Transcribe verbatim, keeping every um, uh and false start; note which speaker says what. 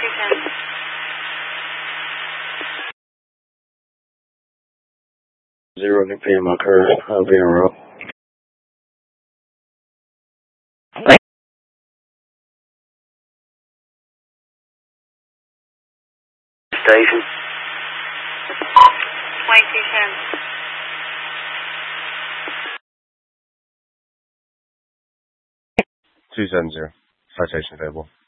Speaker 1: two ten.
Speaker 2: Zero, can pay my curve. I'll be in row. Station.
Speaker 1: twenty-two ten.
Speaker 3: two seven zero. Citation available.